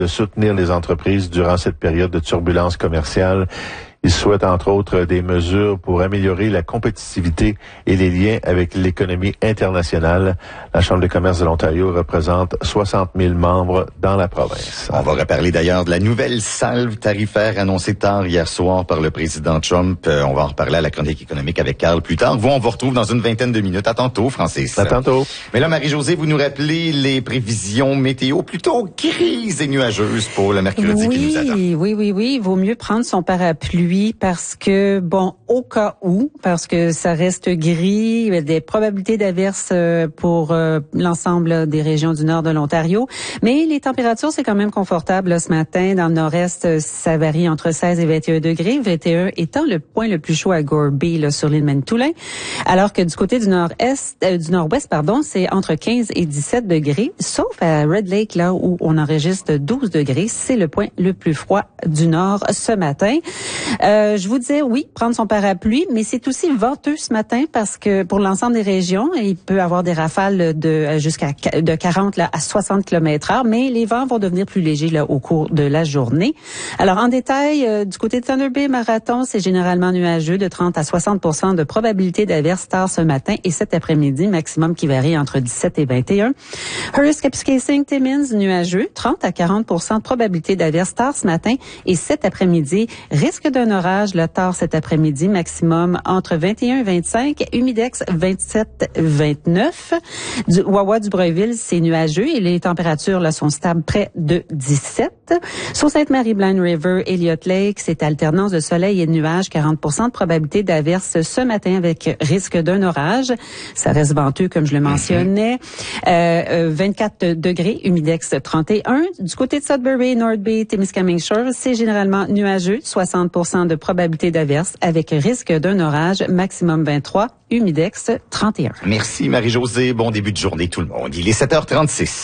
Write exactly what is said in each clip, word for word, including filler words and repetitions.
de soutenir les entreprises durant cette période de turbulence commerciale. Il souhaite, entre autres, des mesures pour améliorer la compétitivité et les liens avec l'économie internationale. La Chambre de commerce de l'Ontario représente soixante mille membres dans la province. On va reparler d'ailleurs de la nouvelle salve tarifaire annoncée tard hier soir par le président Trump. Euh, on va en reparler à la chronique économique avec Carl plus tard. Vous, on vous retrouve dans une vingtaine de minutes. À tantôt, Francis. À tantôt. Mais là, Marie-Josée, vous nous rappelez les prévisions météo plutôt grises et nuageuses pour le mercredi oui, qui nous attend. Oui, oui, oui, oui. Il vaut mieux prendre son parapluie parce que, bon, au cas où, parce que ça reste gris, il y a des probabilités d'averses pour euh, l'ensemble des régions du nord de l'Ontario. Mais les températures, c'est quand même confortable là, ce matin. Dans le nord-est, ça varie entre seize et vingt et un degrés. vingt et un étant le point le plus chaud à Gore Bay, là, sur l'île Manitoulin. Alors que du côté du nord-est, euh, du nord-ouest, pardon, c'est entre quinze et dix-sept degrés. Sauf à Red Lake, là, où on enregistre douze degrés. C'est le point le plus froid du nord ce matin. Euh, je vous disais, oui, prendre son parapluie, mais c'est aussi venteux ce matin parce que pour l'ensemble des régions, il peut y avoir des rafales de jusqu'à de quarante là, à soixante kilomètres heure, mais les vents vont devenir plus légers là au cours de la journée. Alors, en détail, euh, du côté de Thunder Bay Marathon, c'est généralement nuageux, de trente à soixante pour cent de probabilité d'averse tard ce matin et cet après-midi, maximum qui varie entre dix-sept et vingt et un. Hearst, Kapuskasing, Timmins, nuageux, trente à quarante pour cent de probabilité d'averse tard ce matin et cet après-midi, risque d'un orage le tard cet après-midi, maximum entre vingt et un et vingt-cinq, humidex vingt-sept à vingt-neuf. Du Wawa du Breuil-Ville, c'est nuageux et les températures là sont stables près de dix-sept. Sur Sainte-Marie, Blind River, Elliott Lake, c'est alternance de soleil et de nuages, quarante pour cent de probabilité d'averse ce matin avec risque d'un orage. Ça reste venteux comme je le mentionnais. Euh, euh, vingt-quatre degrés, humidex trente et un. Du côté de Sudbury, North Bay, Témiscamingue Shores, c'est généralement nuageux, soixante pour cent de probabilité d'averse avec risque d'un orage, maximum vingt-trois, humidex trente et un. Merci Marie-Josée, bon début de journée tout le monde. Il est sept heures trente-six.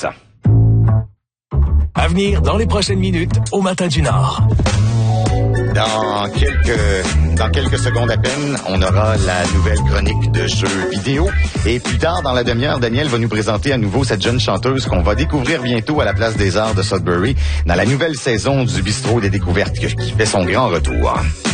À venir dans les prochaines minutes au Matin du Nord. Dans quelques, dans quelques secondes à peine, on aura la nouvelle chronique de jeux vidéo. Et plus tard, dans la demi-heure, Daniel va nous présenter à nouveau cette jeune chanteuse qu'on va découvrir bientôt à la Place des Arts de Sudbury dans la nouvelle saison du Bistrot des Découvertes qui fait son grand retour.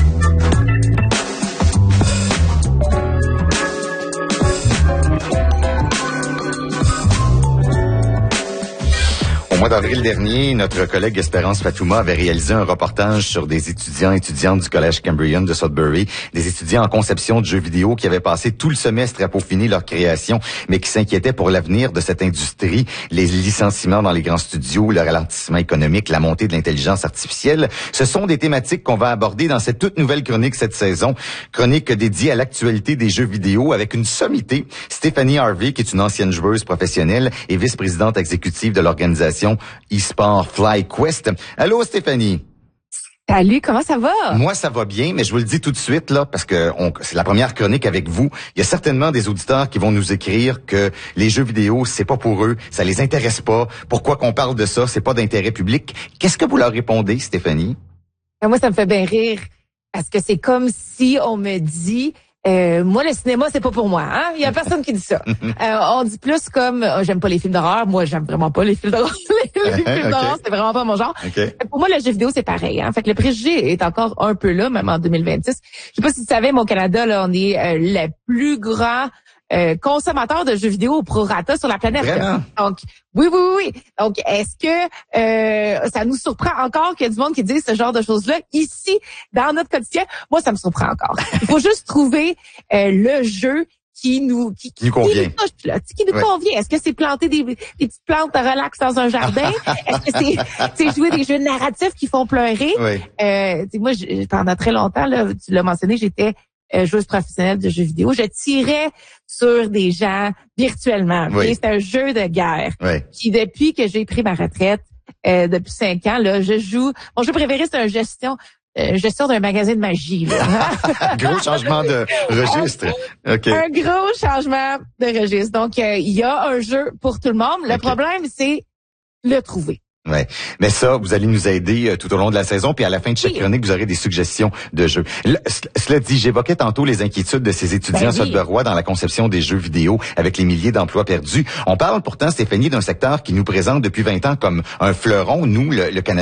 Au mois d'avril dernier, notre collègue Espérance Fatouma avait réalisé un reportage sur des étudiants et étudiantes du Collège Cambrian de Sudbury, des étudiants en conception de jeux vidéo qui avaient passé tout le semestre à peaufiner leur création, mais qui s'inquiétaient pour l'avenir de cette industrie, les licenciements dans les grands studios, le ralentissement économique, la montée de l'intelligence artificielle. Ce sont des thématiques qu'on va aborder dans cette toute nouvelle chronique cette saison, chronique dédiée à l'actualité des jeux vidéo avec une sommité, Stéphanie Harvey, qui est une ancienne joueuse professionnelle et vice-présidente exécutive de l'organisation eSport FlyQuest. Allô, Stéphanie? Salut, comment ça va? Moi, ça va bien, mais je vous le dis tout de suite, là, parce que on, c'est la première chronique avec vous. Il y a certainement des auditeurs qui vont nous écrire que les jeux vidéo, c'est pas pour eux, ça les intéresse pas. Pourquoi qu'on parle de ça? C'est pas d'intérêt public. Qu'est-ce que vous leur répondez, Stéphanie? Moi, ça me fait bien rire. Parce que c'est comme si on me dit... Euh, moi, le cinéma, c'est pas pour moi. Hein? Il y a personne qui dit ça. Euh, on dit plus comme oh, j'aime pas les films d'horreur. Moi, j'aime vraiment pas les films d'horreur. les films okay. d'horreur, c'est vraiment pas mon genre. Okay. Pour moi, le jeu vidéo, c'est pareil. Hein? Fait que le préjugé est encore un peu là, même en deux mille vingt-six. Je sais pas si tu savais, mais au Canada, là, on est euh, le plus grand euh, consommateur de jeux vidéo au prorata sur la planète. Vraiment? Donc, oui, oui, oui. Donc, est-ce que euh, ça nous surprend encore qu'il y a du monde qui dise ce genre de choses-là ici, dans notre quotidien? Moi, ça me surprend encore. Il faut juste trouver euh, le jeu qui nous qui, qui nous convient. Qui nous, touche, là, qui nous ouais. convient. Est-ce que c'est planter des, des petites plantes de relax dans un jardin? Est-ce que c'est, c'est jouer des jeux narratifs qui font pleurer? Oui. Euh, moi, pendant très longtemps, là, tu l'as mentionné, j'étais euh, joueuse professionnelle de jeux vidéo. Je tirais sur des gens virtuellement. Oui. C'est un jeu de guerre. Oui. Puis depuis que j'ai pris ma retraite, euh, depuis cinq ans, là, je joue. Mon jeu préféré, c'est un gestion. Euh, gestion d'un magasin de magie. Là. Gros changement de registre. Okay. Un gros changement de registre. Donc, il euh, y a un jeu pour tout le monde. Le okay. problème, c'est le trouver. Ouais, mais ça, vous allez nous aider euh, tout au long de la saison, puis à la fin de chaque oui. chronique, vous aurez des suggestions de jeux. Le, cela dit, j'évoquais tantôt les inquiétudes de ces étudiants ben oui. sudburois dans la conception des jeux vidéo avec les milliers d'emplois perdus. On parle pourtant, Stéphanie, d'un secteur qui nous présente depuis vingt ans comme un fleuron, nous, le, le Canada.